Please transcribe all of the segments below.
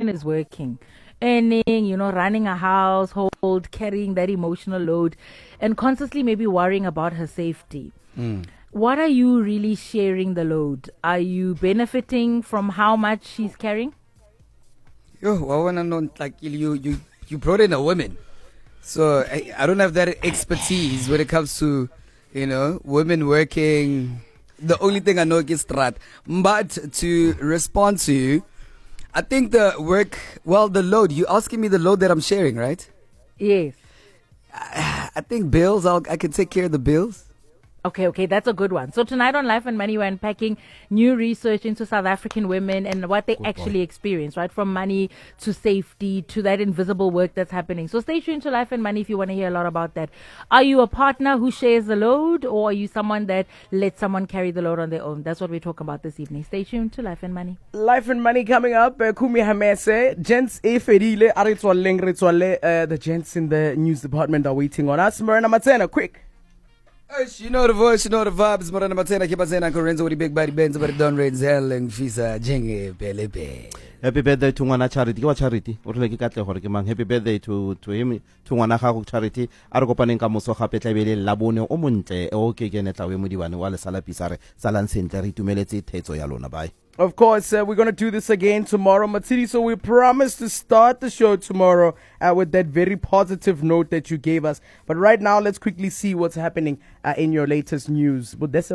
woman is working, earning, running a household, carrying that emotional load, and constantly maybe worrying about her safety. What are you really sharing the load? Are you benefiting from how much she's carrying? I want to know, like, you brought in a woman. So I don't have that expertise when it comes to, women working. The only thing I know is strat. But to respond to you, I think the load, you asking me the load that I'm sharing, right? Yes. I think bills, I can take care of the bills. Okay, that's a good one. So tonight on Life and Money, we're unpacking new research into South African women and what they actually experience, right? From money to safety to that invisible work that's happening. So stay tuned to Life and Money if you want to hear a lot about that. Are you a partner who shares the load, or are you someone that lets someone carry the load on their own? That's what we're talking about this evening. Stay tuned to Life and Money. Life and Money coming up. Kumi Hamese, gents efedile, the gents in the news department are waiting on us. Marana Matena, quick. You know the voice, you know the vibes. Marana Matena, Kibazena, Corenzo with the big body bends, but don't raise hell and Fisa, Jenge, Pelepe. Happy birthday to Wana Charity. What charity? Happy birthday to him, to Wana Charity. Argopanen Kamuso Happy Labone, Omunte, okay, Geneta, Mudiwan, Wale Salapisare, Salan Center, to Meleti, Teto Yalona. Bye. Of course, we're going to do this again tomorrow, Matsidi. So we promise to start the show tomorrow with that very positive note that you gave us. But right now, let's quickly see what's happening in your latest news. News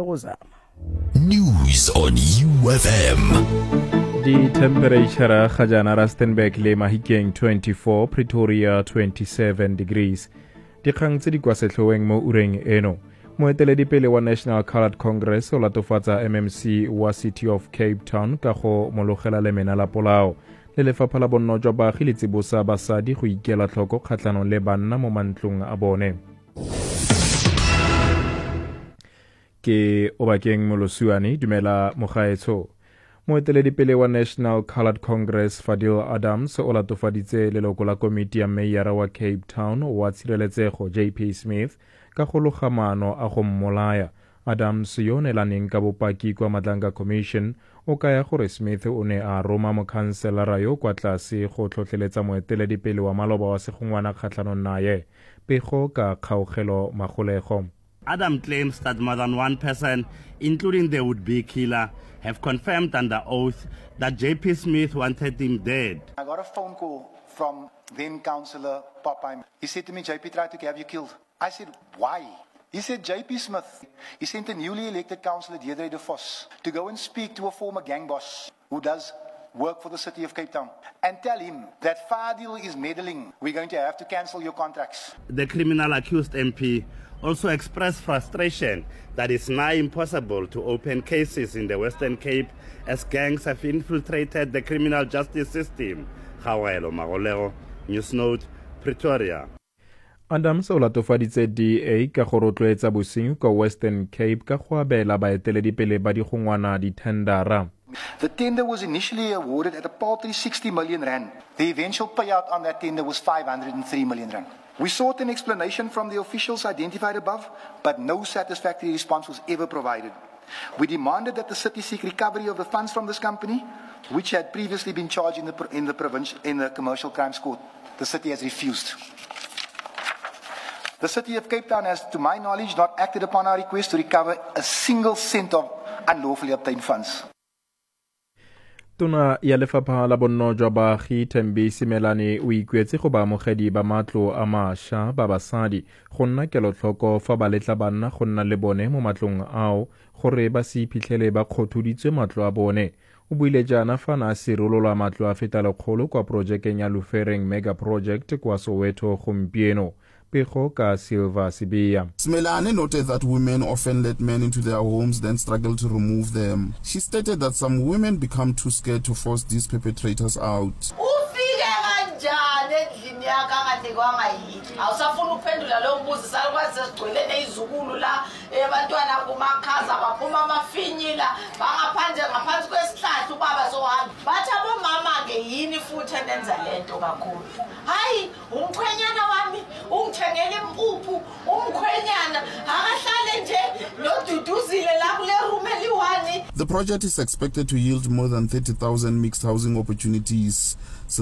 on UFM. The temperature Khajana Rustenburg le Mahikeng 24, Pretoria 27 degrees. Dikgang tse di kwa setlhoeng mo ureng eno. Moeteledipele wa National Coloured Congress o latofatsa MMC wa City of Cape Town ka go mologela lemena la polao. Le lefapha la bonno jwa baagi le tsibosa basadi go ikela tlhoko kgatlhanong le banna mo mantlong a bone. Ke Obakeng Molosuani dumela mogaetso. Moeteledipele wa National Coloured Congress Fadil Adams o latofaditse leloko la komiti ya meyara wa Cape Town wa tshireletsego JP Smith ka go loga maano a go mmolaya. Adams yo nelaneng ka bopaki kwa Madlanga Commission o kaya gore Smith o ne a roma mokhanselara yo kwa tlase go tlhotlheletsa moeteledipele wa maloba wa segongwana kgatlhanong naye pego ka kgaogelo magolego. Adam claims that more than one person, including the would-be killer, have confirmed under oath that JP Smith wanted him dead. I got a phone call from then Councillor Popeye. He said to me, JP tried to have you killed. I said, why? He said, JP Smith, he sent a newly elected councillor, Deirdre de Vos, to go and speak to a former gang boss who does work for the city of Cape Town and tell him that Fadil is meddling. We're going to have to cancel your contracts. The criminal accused MP also expressed frustration that it's now impossible to open cases in the Western Cape as gangs have infiltrated the criminal justice system. Hawelo Magolero, News Note, Pretoria. Adams o latofaditse DA ka go rotloetsa bosenyi kwa Western Cape ka go abela baeteledipele ba digongwana dithendara. The tender was initially awarded at a paltry 60 million rand. The eventual payout on that tender was 503 million rand. We sought an explanation from the officials identified above, but no satisfactory response was ever provided. We demanded that the city seek recovery of the funds from this company, which had previously been charged in the Commercial Crimes Court. The city has refused. The city of Cape Town has, to my knowledge, not acted upon our request to recover a single cent of unlawfully obtained funds. Tona ya lefapha la bonno jwa baagi Thembi Simelane o ikuetse go baamogedi ba matlo a mašwa ba basadi go nna kelotlhoko fa ba letla banna go nna le bone mo matlong ao gore ba se iphitlhele ba kgothuditswe matlo a bone. O buile jaana fa na serololwa matlo a feta lekgolo kwa projekeng ya Lufereng Mega Project kwa Soweto gompieno. Silva Sibia. Simelane noted that women often let men into their homes, then struggle to remove them. She stated that some women become too scared to force these perpetrators out. Awusafuna ukuphendula lo mbuzo salukwazi sigcwele nezizukulu la abantwana kumakhaza baphuma amafinyila bangaphandle ngaphansi kwesihlahla ubaba sohamba bathi abomama ke yini futhi enenza lento kakhulu hayi umkhwenyana wami ungithengele impuphu umkhwenyana akahlale nje noduduzile la kule room eli1. The project is expected to yield more than 30,000 mixed housing opportunities.